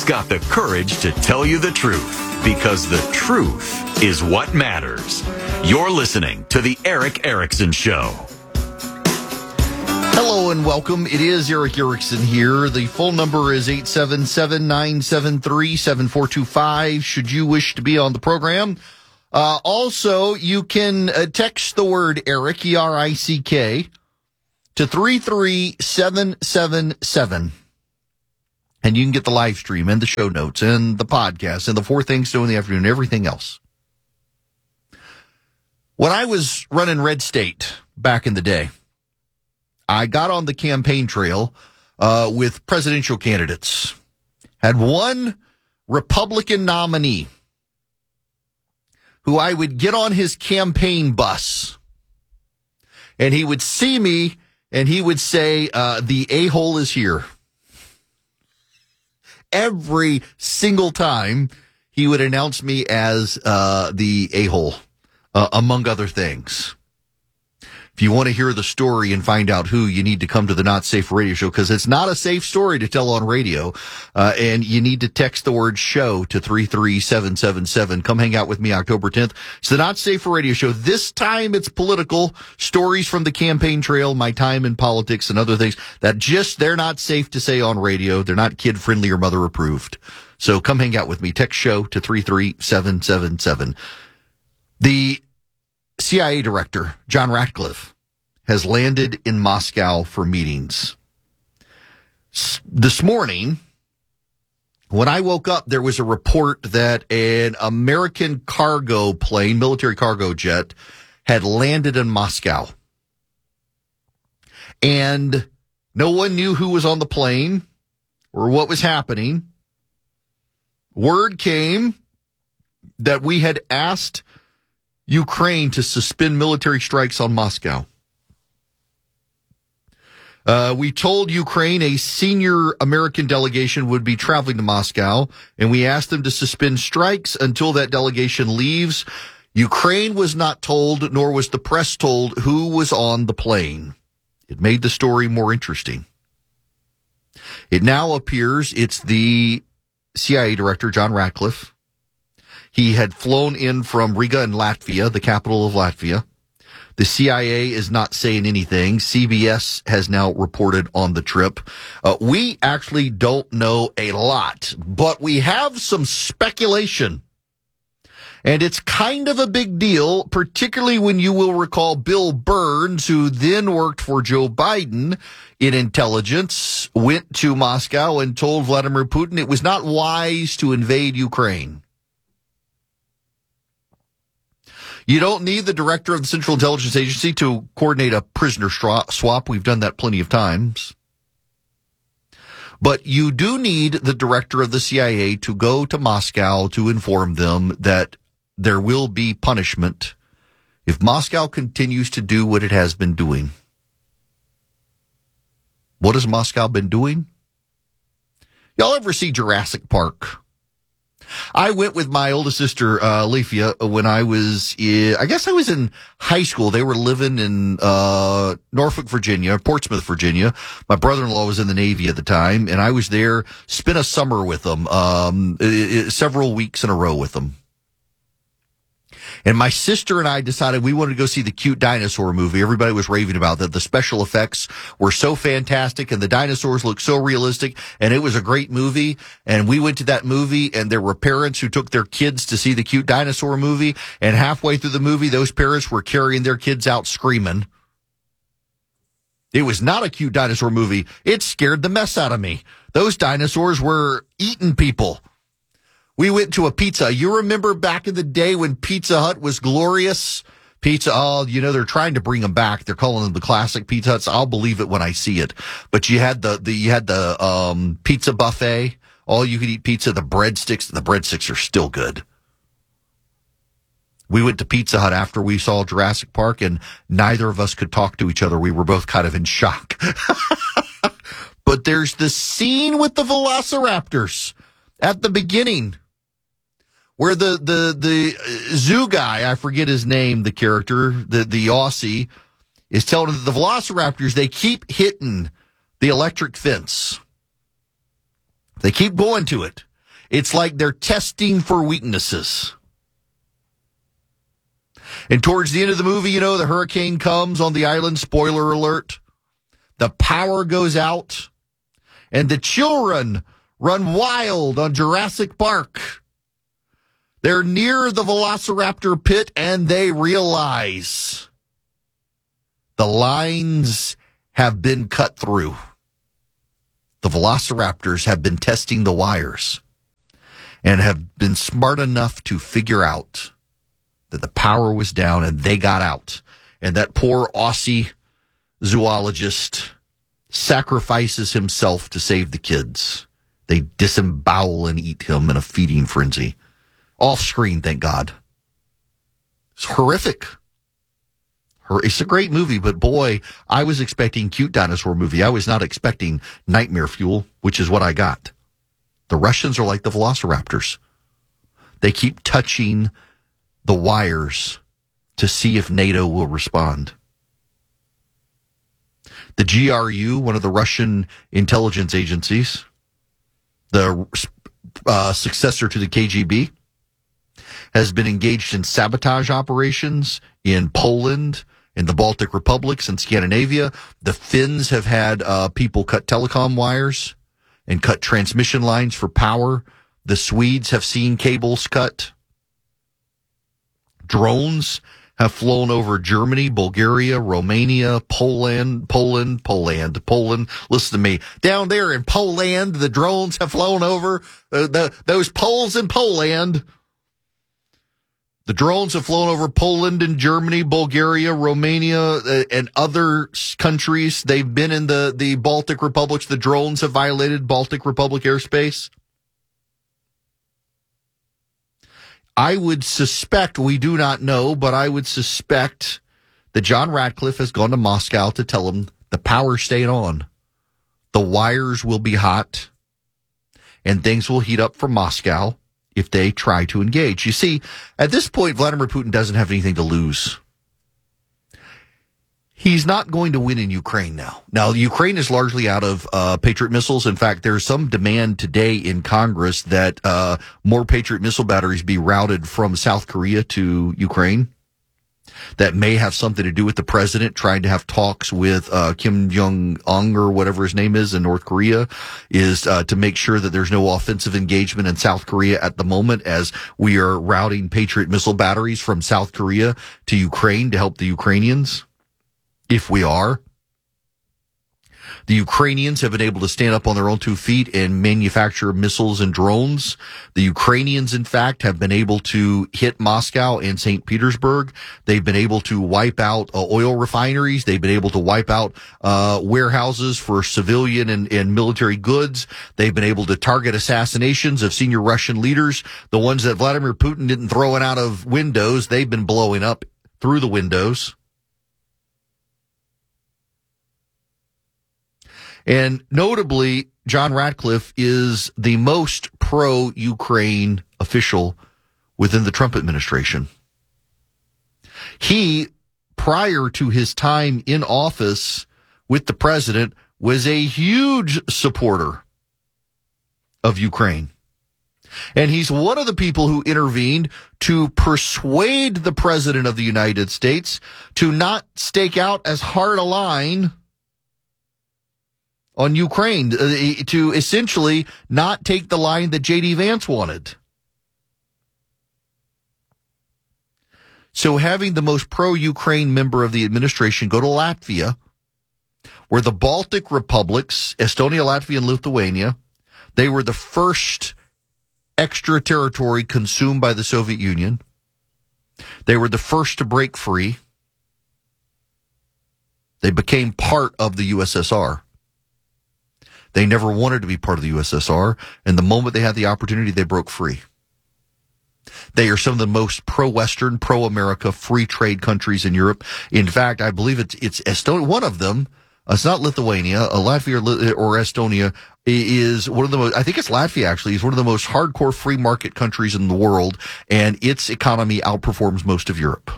got the courage to tell you the truth, because the truth is what matters. You're listening to The Erick Erickson Show. Hello and welcome. It is Erick Erickson here. The phone number is 877-973-7425 should you wish to be on the program. Also, you can text the word Erick, E-R-I-C-K, to 33777. And you can get the live stream and the show notes and the podcast and the 4 things to do in the afternoon and everything else. When I was running Red State back in the day, I got on the campaign trail with presidential candidates. Had one Republican nominee who I would get on his campaign bus, and he would see me, and he would say, the a-hole is here. Every single time, he would announce me as the a-hole, among other things. If you want to hear the story and find out who, you need to come to the Not Safe Radio Show, because it's not a safe story to tell on radio. And you need to text the word show to 33777. Come hang out with me October 10th. It's the Not Safe Radio Show. This time it's political stories from the campaign trail, my time in politics and other things that they're not safe to say on radio. They're not kid friendly or mother approved. So come hang out with me. Text show to 33777. The CIA director, John Ratcliffe, has landed in Moscow for meetings. This morning, when I woke up, there was a report that an American cargo plane, military cargo jet, had landed in Moscow. And no one knew who was on the plane or what was happening. Word came that we had asked Ukraine to suspend military strikes on Moscow. We told Ukraine a senior American delegation would be traveling to Moscow, and we asked them to suspend strikes until that delegation leaves. Ukraine was not told, nor was the press told, who was on the plane. It made the story more interesting. It now appears it's the CIA director, John Ratcliffe. He had flown in from Riga in Latvia, the capital of Latvia. The CIA is not saying anything. CBS has now reported on the trip. We actually don't know a lot, but we have some speculation. And it's kind of a big deal, particularly when you will recall Bill Burns, who then worked for Joe Biden in intelligence, went to Moscow and told Vladimir Putin it was not wise to invade Ukraine. You don't need the director of the Central Intelligence Agency to coordinate a prisoner swap. We've done that plenty of times. But you do need the director of the CIA to go to Moscow to inform them that there will be punishment if Moscow continues to do what it has been doing. What has Moscow been doing? Y'all ever see Jurassic Park? I went with my oldest sister, Leafia, when I was in high school. They were living in Norfolk, Virginia, Portsmouth, Virginia. My brother-in-law was in the Navy at the time, and I was there, spent a summer with them, several weeks in a row with them. And my sister and I decided we wanted to go see the Cute Dinosaur movie. Everybody was raving about that. The special effects were so fantastic and the dinosaurs looked so realistic, and it was a great movie. And we went to that movie, and there were parents who took their kids to see the Cute Dinosaur movie. And halfway through the movie, those parents were carrying their kids out screaming. It was not a Cute Dinosaur movie. It scared the mess out of me. Those dinosaurs were eating people. We went to a pizza. You remember back in the day when Pizza Hut was glorious? They're trying to bring them back. They're calling them the classic Pizza Huts. I'll believe it when I see it. But you had the pizza buffet, all you could eat pizza, the breadsticks are still good. We went to Pizza Hut after we saw Jurassic Park, and neither of us could talk to each other. We were both kind of in shock. But there's the scene with the velociraptors at the beginning, where the zoo guy, I forget his name, the character, the Aussie, is telling the velociraptors they keep hitting the electric fence. They keep going to it. It's like they're testing for weaknesses. And towards the end of the movie, the hurricane comes on the island, spoiler alert. The power goes out, and the children run wild on Jurassic Park. They're near the Velociraptor pit, and they realize the lines have been cut through. The Velociraptors have been testing the wires and have been smart enough to figure out that the power was down, and they got out. And that poor Aussie zoologist sacrifices himself to save the kids. They disembowel and eat him in a feeding frenzy. Off screen, thank God. It's horrific. It's a great movie, but boy, I was expecting cute dinosaur movie. I was not expecting nightmare fuel, which is what I got. The Russians are like the Velociraptors. They keep touching the wires to see if NATO will respond. The GRU, one of the Russian intelligence agencies, the successor to the KGB, has been engaged in sabotage operations in Poland, in the Baltic republics, and Scandinavia. The Finns have had people cut telecom wires and cut transmission lines for power. The Swedes have seen cables cut. Drones have flown over Germany, Bulgaria, Romania, Poland. Listen to me. Down there in Poland, the drones have flown over those Poles in Poland. The drones have flown over Poland and Germany, Bulgaria, Romania, and other countries. They've been in the Baltic republics. The drones have violated Baltic Republic airspace. I would suspect, we do not know, but I would suspect that John Ratcliffe has gone to Moscow to tell him the power's staying on. The wires will be hot, and things will heat up for Moscow if they try to engage. You see, at this point, Vladimir Putin doesn't have anything to lose. He's not going to win in Ukraine now. Now, Ukraine is largely out of Patriot missiles. In fact, there's some demand today in Congress that more Patriot missile batteries be routed from South Korea to Ukraine. That may have something to do with the president trying to have talks with Kim Jong-un or whatever his name is in North Korea, is to make sure that there's no offensive engagement in South Korea at the moment, as we are routing Patriot missile batteries from South Korea to Ukraine to help the Ukrainians. If we are. The Ukrainians have been able to stand up on their own 2 feet and manufacture missiles and drones. The Ukrainians, in fact, have been able to hit Moscow and St. Petersburg. They've been able to wipe out oil refineries. They've been able to wipe out warehouses for civilian and military goods. They've been able to target assassinations of senior Russian leaders. The ones that Vladimir Putin didn't throw out of windows, they've been blowing up through the windows. And notably, John Ratcliffe is the most pro-Ukraine official within the Trump administration. He, prior to his time in office with the president, was a huge supporter of Ukraine. And he's one of the people who intervened to persuade the president of the United States to not stake out as hard a line on Ukraine, to essentially not take the line that J.D. Vance wanted. So having the most pro-Ukraine member of the administration go to Latvia, where the Baltic republics, Estonia, Latvia, and Lithuania, they were the first extra territory consumed by the Soviet Union. They were the first to break free. They became part of the USSR. They never wanted to be part of the USSR, and the moment they had the opportunity, they broke free. They are some of the most pro-Western, pro-America, free trade countries in Europe. In fact, I believe it's Estonia. One of them, it's not Lithuania, Latvia or Estonia, is one of the most, I think it's Latvia actually, is one of the most hardcore free market countries in the world, and its economy outperforms most of Europe.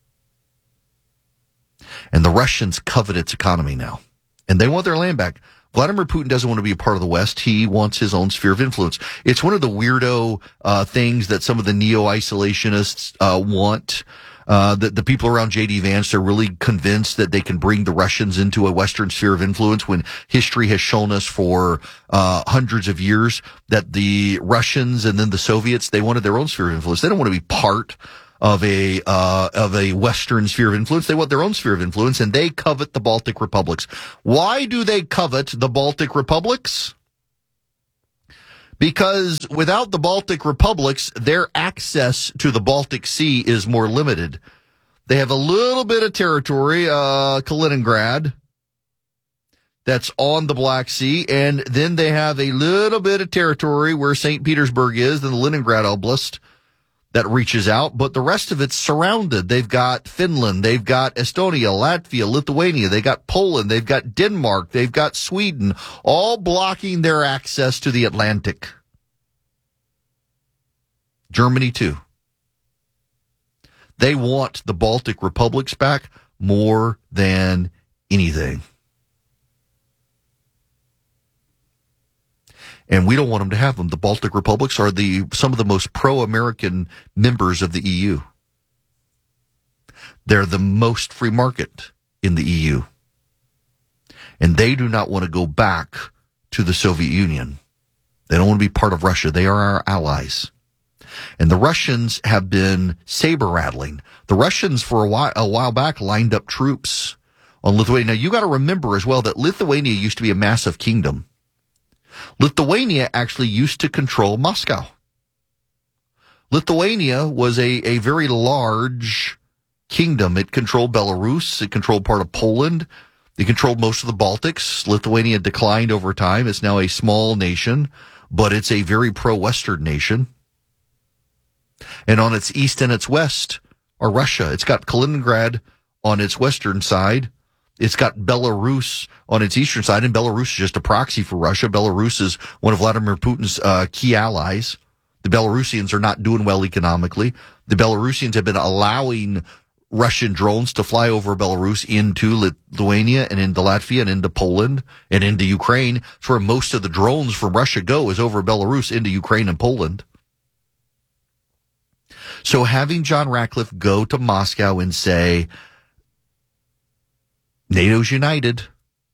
And the Russians covet its economy now, and they want their land back. Vladimir Putin doesn't want to be a part of the West. He wants his own sphere of influence. It's one of the weirdo things that some of the neo-isolationists want. The people around J.D. Vance are really convinced that they can bring the Russians into a Western sphere of influence when history has shown us for hundreds of years that the Russians and then the Soviets, they wanted their own sphere of influence. They don't want to be part of a Western sphere of influence. They want their own sphere of influence, and they covet the Baltic republics. Why do they covet the Baltic republics? Because without the Baltic republics, their access to the Baltic Sea is more limited. They have a little bit of territory, Kaliningrad, that's on the Black Sea, and then they have a little bit of territory where St. Petersburg is, in the Leningrad Oblast, that reaches out, but the rest of it's surrounded. They've got Finland, they've got Estonia, Latvia, Lithuania, they've got Poland, they've got Denmark, they've got Sweden, all blocking their access to the Atlantic. Germany, too. They want the Baltic republics back more than anything. And we don't want them to have them. The Baltic republics are some of the most pro-American members of the EU. They're the most free market in the EU. And they do not want to go back to the Soviet Union. They don't want to be part of Russia. They are our allies. And the Russians have been saber-rattling. The Russians, for a while back, lined up troops on Lithuania. Now, you got to remember as well that Lithuania used to be a massive kingdom. Lithuania actually used to control Moscow. Lithuania was a very large kingdom. It controlled Belarus. It controlled part of Poland. It controlled most of the Baltics. Lithuania declined over time. It's now a small nation, but it's a very pro-Western nation. And on its east and its west are Russia. It's got Kaliningrad on its western side. It's got Belarus on its eastern side, and Belarus is just a proxy for Russia. Belarus is one of Vladimir Putin's key allies. The Belarusians are not doing well economically. The Belarusians have been allowing Russian drones to fly over Belarus into Lithuania and into Latvia and into Poland and into Ukraine. It's where most of the drones from Russia go, is over Belarus into Ukraine and Poland. So having John Ratcliffe go to Moscow and say, NATO's united,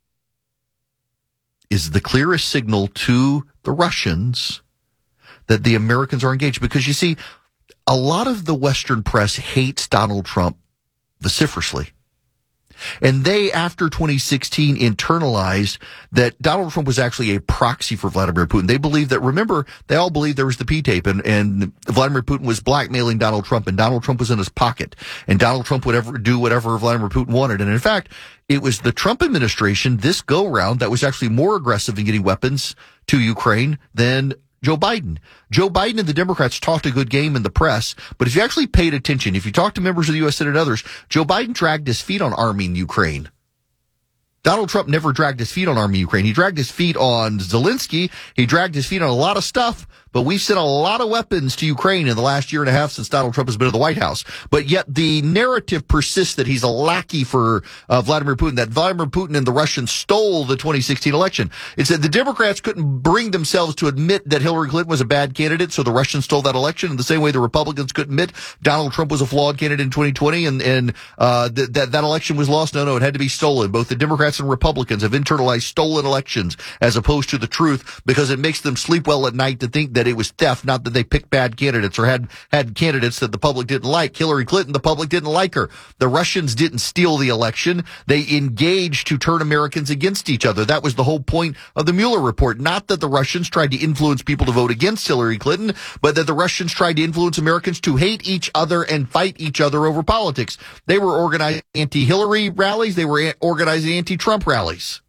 is the clearest signal to the Russians that the Americans are engaged. Because you see, a lot of the Western press hates Donald Trump vociferously. And they, after 2016, internalized that Donald Trump was actually a proxy for Vladimir Putin. They believed that, remember, they all believed there was the P-tape, and Vladimir Putin was blackmailing Donald Trump, and Donald Trump was in his pocket, and Donald Trump would do whatever Vladimir Putin wanted. And in fact, it was the Trump administration this go-round that was actually more aggressive in getting weapons to Ukraine than Joe Biden. Joe Biden and the Democrats talked a good game in the press, but if you actually paid attention, if you talked to members of the U.S. Senate and others, Joe Biden dragged his feet on arming Ukraine. Donald Trump never dragged his feet on arming Ukraine. He dragged his feet on Zelensky. He dragged his feet on a lot of stuff, but we've sent a lot of weapons to Ukraine in the last year and a half since Donald Trump has been in the White House. But yet the narrative persists that he's a lackey for Vladimir Putin, that Vladimir Putin and the Russians stole the 2016 election. It's that the Democrats couldn't bring themselves to admit that Hillary Clinton was a bad candidate, so the Russians stole that election, in the same way the Republicans couldn't admit Donald Trump was a flawed candidate in 2020 and that election was lost. No, it had to be stolen. Both the Democrats and Republicans have internalized stolen elections as opposed to the truth, because it makes them sleep well at night to think that it was theft, not that they picked bad candidates or had candidates that the public didn't like. Hillary Clinton, the public didn't like her. The Russians didn't steal the election. They engaged to turn Americans against each other. That was the whole point of the Mueller report. Not that the Russians tried to influence people to vote against Hillary Clinton, but that the Russians tried to influence Americans to hate each other and fight each other over politics. They were organizing anti-Hillary rallies. They were organizing anti-Trump rallies.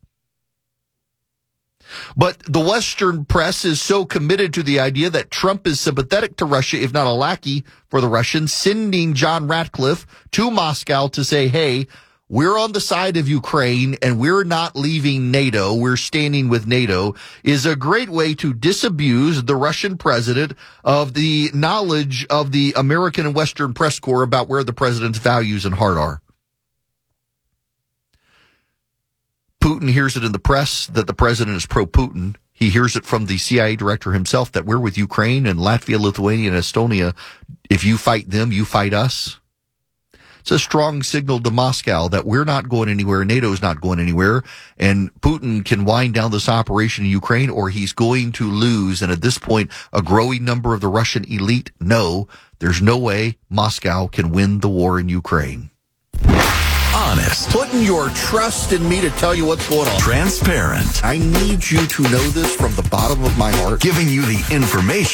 But the Western press is so committed to the idea that Trump is sympathetic to Russia, if not a lackey for the Russians, sending John Ratcliffe to Moscow to say, hey, we're on the side of Ukraine and we're not leaving NATO, we're standing with NATO, is a great way to disabuse the Russian president of the knowledge of the American and Western press corps about where the president's values and heart are. Putin hears it in the press that the president is pro-Putin. He hears it from the CIA director himself that we're with Ukraine and Latvia, Lithuania, and Estonia. If you fight them, you fight us. It's a strong signal to Moscow that we're not going anywhere, NATO's not going anywhere, and Putin can wind down this operation in Ukraine or he's going to lose. And at this point, a growing number of the Russian elite know there's no way Moscow can win the war in Ukraine. Honest. Putting your trust in me to tell you what's going on. Transparent. I need you to know this from the bottom of my heart. Giving you the information